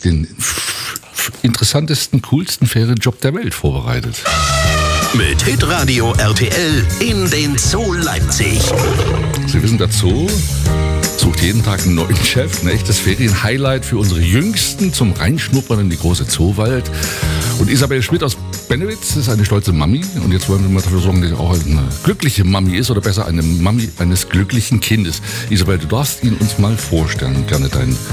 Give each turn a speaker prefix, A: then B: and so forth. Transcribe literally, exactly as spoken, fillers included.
A: den f- f- interessantesten, coolsten Ferienjob der Welt vorbereitet.
B: Mit Hitradio R T L in den Zoo Leipzig.
A: Sie wissen, der Zoo sucht jeden Tag einen neuen Chef. Ein echtes Ferienhighlight für unsere Jüngsten zum Reinschnuppern in die große Zoowald. Und Isabel Schmidt aus Bennewitz ist eine stolze Mami. Und jetzt wollen wir mal dafür sorgen, dass sie auch eine glückliche Mami ist. Oder besser eine Mami eines glücklichen Kindes. Isabel, du darfst ihn uns mal vorstellen. Gerne deinen